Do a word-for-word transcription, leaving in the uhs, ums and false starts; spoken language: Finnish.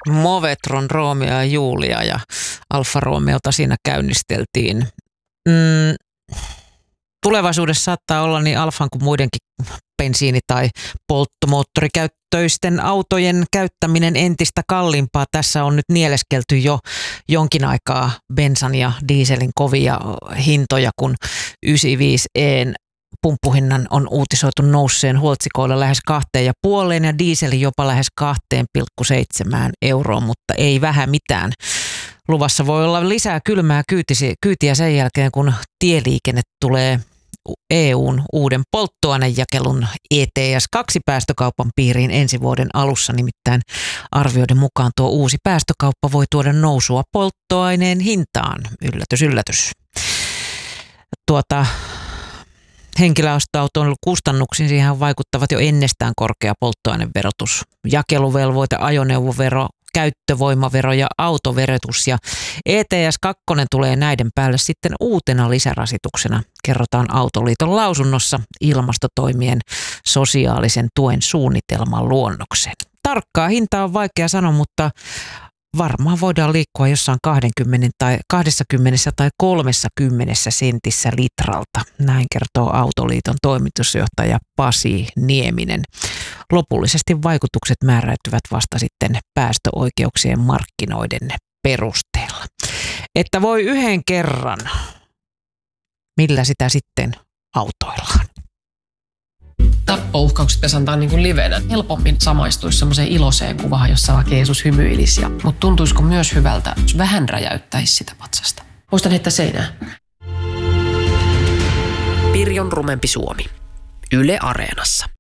Movetron Romeo ja Julia ja Alfa Romeota siinä käynnisteltiin. Mm, tulevaisuudessa saattaa olla niin Alfan kuin muidenkin bensiini- tai polttomoottorikäyttöisten autojen käyttäminen entistä kalliimpaa. Tässä on nyt nieleskelty jo jonkin aikaa bensan ja dieselin kovia hintoja, kun yhdeksänkymmentäviisi E:n pumppuhinnan on uutisoitu nousseen huoltsikoilla lähes kahteen ja puoleen ja dieselin jopa lähes kahteen pilkku seitsemään euroon, mutta ei vähän mitään. Luvassa voi olla lisää kylmää kyytiä sen jälkeen, kun tieliikenne tulee E U:n uuden polttoainejakelun E T S kaksi päästökaupan piiriin ensi vuoden alussa. Nimittäin arvioiden mukaan tuo uusi päästökauppa voi tuoda nousua polttoaineen hintaan. Yllätys, yllätys. Tuota, henkilöautoilun kustannuksiin siihen vaikuttavat jo ennestään korkea polttoaineverotus, jakeluvelvoite, ajoneuvovero, käyttövoimavero ja autoverotus ja E T S kaksi tulee näiden päälle sitten uutena lisärasituksena, kerrotaan Autoliiton lausunnossa ilmastotoimien sosiaalisen tuen suunnitelman luonnokseen. Tarkkaa hintaa on vaikea sanoa, mutta varmaan voidaan liikkua jossain kaksikymmentä tai kaksikymmentä tai kolmekymmentä sentissä litralta. Näin kertoo Autoliiton toimitusjohtaja Pasi Nieminen. Lopullisesti vaikutukset määräytyvät vasta sitten päästöoikeuksien markkinoiden perusteella. Että voi yhden kerran, millä sitä sitten autoillaan. Tappouhkaukset pitäisi antaa niin kuin livenä. Helpommin samaistuisi semmoiseen iloiseen kuvaan, jossa vaikka Jeesus hymyilisi. Mutta tuntuisiko myös hyvältä, jos vähän räjäyttäisi sitä patsasta? Muistan heittää seinään. Pirjon rumempi Suomi. Yle Areenassa.